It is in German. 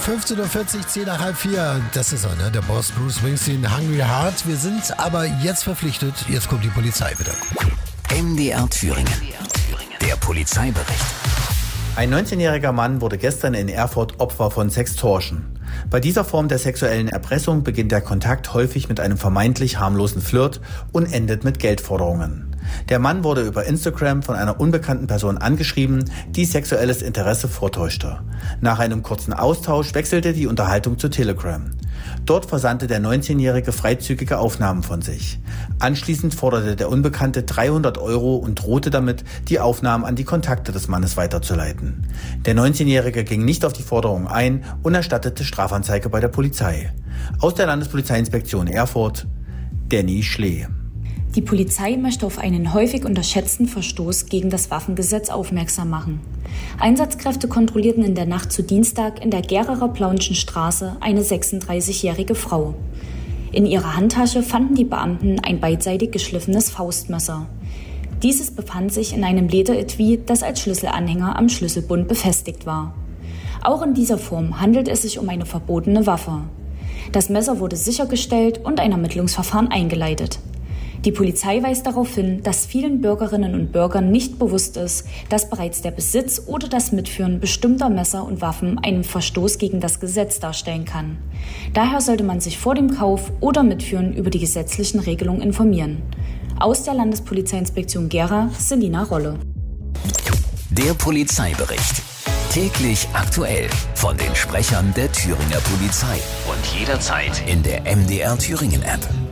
15.40 Uhr, 10 nach halb 4. Das ist er, ne? Der Boss Bruce Springsteen, Hungry Heart. Wir sind aber jetzt verpflichtet. Jetzt kommt die Polizei, bitte. MDR Thüringen. Der Polizeibericht. Ein 19-jähriger Mann wurde gestern in Erfurt Opfer von Sextortion. Bei dieser Form der sexuellen Erpressung beginnt der Kontakt häufig mit einem vermeintlich harmlosen Flirt und endet mit Geldforderungen. Der Mann wurde über Instagram von einer unbekannten Person angeschrieben, die sexuelles Interesse vortäuschte. Nach einem kurzen Austausch wechselte die Unterhaltung zu Telegram. Dort versandte der 19-Jährige freizügige Aufnahmen von sich. Anschließend forderte der Unbekannte 300 € und drohte damit, die Aufnahmen an die Kontakte des Mannes weiterzuleiten. Der 19-Jährige ging nicht auf die Forderung ein und erstattete Strafanzeige bei der Polizei. Aus der Landespolizeiinspektion Erfurt, Danny Schlee. Die Polizei möchte auf einen häufig unterschätzten Verstoß gegen das Waffengesetz aufmerksam machen. Einsatzkräfte kontrollierten in der Nacht zu Dienstag in der Gererer Plaunschen Straße eine 36-jährige Frau. In ihrer Handtasche fanden die Beamten ein beidseitig geschliffenes Faustmesser. Dieses befand sich in einem Lederetui, das als Schlüsselanhänger am Schlüsselbund befestigt war. Auch in dieser Form handelt es sich um eine verbotene Waffe. Das Messer wurde sichergestellt und ein Ermittlungsverfahren eingeleitet. Die Polizei weist darauf hin, dass vielen Bürgerinnen und Bürgern nicht bewusst ist, dass bereits der Besitz oder das Mitführen bestimmter Messer und Waffen einen Verstoß gegen das Gesetz darstellen kann. Daher sollte man sich vor dem Kauf oder Mitführen über die gesetzlichen Regelungen informieren. Aus der Landespolizeiinspektion Gera, Selina Rolle. Der Polizeibericht. Täglich aktuell von den Sprechern der Thüringer Polizei und jederzeit in der MDR Thüringen App.